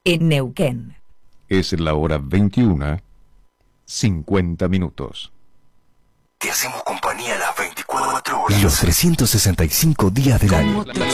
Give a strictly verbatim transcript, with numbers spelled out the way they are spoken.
en Neuquén. Es la hora veintiuna, cincuenta minutos. Te hacemos compañía las veinticuatro horas. Los trescientos sesenta y cinco días del año.